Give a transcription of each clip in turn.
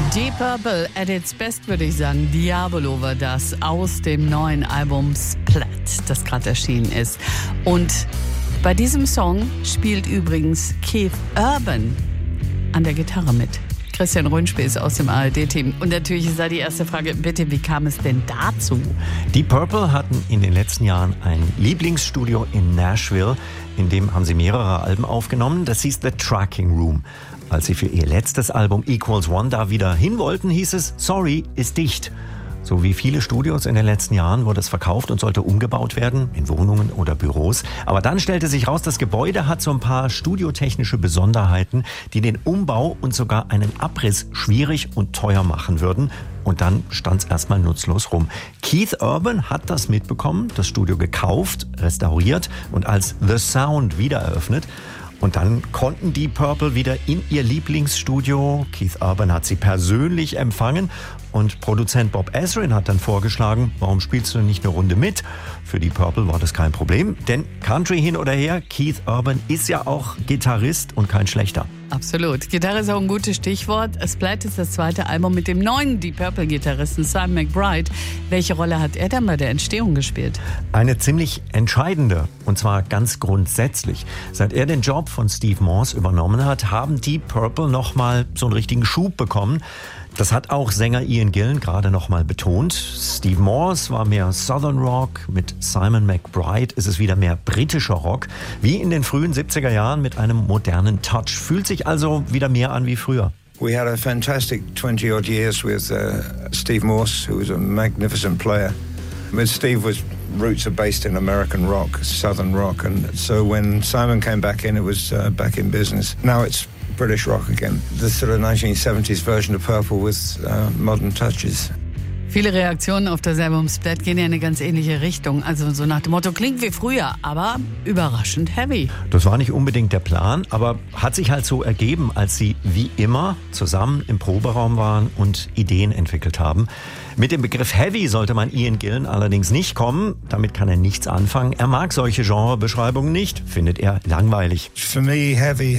Deep Purple at its best, würde ich sagen. Diabolo war das aus dem neuen Album Splat, das gerade erschienen ist. Und bei diesem Song spielt übrigens Keith Urban an der Gitarre mit. Christian Röhnspieß aus dem ARD-Team. Und natürlich ist da die erste Frage, bitte, wie kam es denn dazu? Deep Purple hatten in den letzten Jahren ein Lieblingsstudio in Nashville. In dem haben sie mehrere Alben aufgenommen. Das hieß The Tracking Room. Als sie für ihr letztes Album Equals One da wieder hin wollten, hieß es, sorry, ist dicht. So wie viele Studios in den letzten Jahren wurde es verkauft und sollte umgebaut werden, in Wohnungen oder Büros. Aber dann stellte sich raus, das Gebäude hat so ein paar studiotechnische Besonderheiten, die den Umbau und sogar einen Abriss schwierig und teuer machen würden. Und dann stand es erstmal nutzlos rum. Keith Urban hat das mitbekommen, das Studio gekauft, restauriert und als The Sound wieder eröffnet. Und dann konnten Deep Purple wieder in ihr Lieblingsstudio. Keith Urban hat sie persönlich empfangen. Und Produzent Bob Ezrin hat dann vorgeschlagen, warum spielst du nicht eine Runde mit? Für Deep Purple war das kein Problem. Denn Country hin oder her, Keith Urban ist ja auch Gitarrist und kein schlechter. Absolut. Gitarre ist auch ein gutes Stichwort. Splat ist das zweite Album mit dem neuen Deep Purple-Gitarristen Simon McBride. Welche Rolle hat er denn bei der Entstehung gespielt? Eine ziemlich entscheidende, und zwar ganz grundsätzlich. Seit er den Job von Steve Morse übernommen hat, haben Deep Purple nochmal so einen richtigen Schub bekommen. Das hat auch Sänger Ian Gillan gerade nochmal betont. Steve Morse war mehr Southern Rock, mit Simon McBride ist es wieder mehr britischer Rock, wie in den frühen 70er Jahren mit einem modernen Touch. Fühlt sich also wieder mehr an wie früher. We had a fantastic 20-odd years with Steve Morse, who was a magnificent player. With Steve roots are based in American rock, Southern rock, and so when Simon came back in, it was back in business. Now it's British rock again. The sort of 1970s version of Purple with modern touches. Viele Reaktionen auf das Album Splat gehen ja in eine ganz ähnliche Richtung. Also so nach dem Motto, klingt wie früher, aber überraschend heavy. Das war nicht unbedingt der Plan, aber hat sich halt so ergeben, als sie wie immer zusammen im Proberaum waren und Ideen entwickelt haben. Mit dem Begriff Heavy sollte man Ian Gillan allerdings nicht kommen. Damit kann er nichts anfangen. Er mag solche Genrebeschreibungen nicht, findet er langweilig. For me, heavy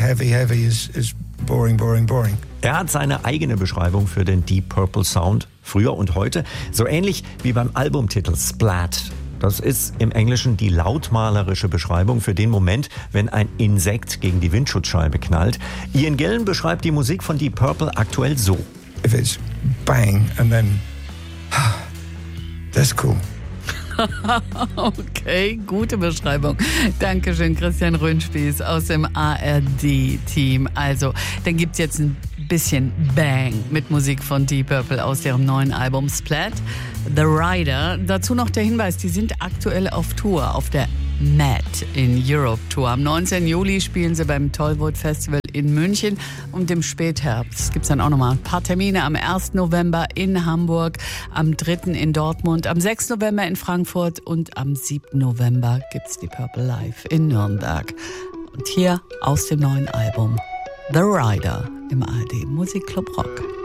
is boring. Er hat seine eigene Beschreibung für den Deep Purple Sound, früher und heute, so ähnlich wie beim Albumtitel Splat. Das ist im Englischen die lautmalerische Beschreibung für den Moment, wenn ein Insekt gegen die Windschutzscheibe knallt. Ian Gillan beschreibt die Musik von Deep Purple aktuell so. If it's bang and then that's cool. Okay, gute Beschreibung. Dankeschön, Christian Röhnspieß aus dem ARD-Team. Also, dann gibt's jetzt ein bisschen Bang mit Musik von Deep Purple aus ihrem neuen Album Splat, The Rider. Dazu noch der Hinweis, die sind aktuell auf Tour, auf der Mad in Europe Tour. Am 19. Juli spielen sie beim Tollwood Festival in München und im Spätherbst gibt es dann auch nochmal ein paar Termine. Am 1. November in Hamburg, am 3. in Dortmund, am 6. November in Frankfurt und am 7. November gibt es die Purple Live in Nürnberg. Und hier aus dem neuen Album The Rider im ARD Musikclub Rock.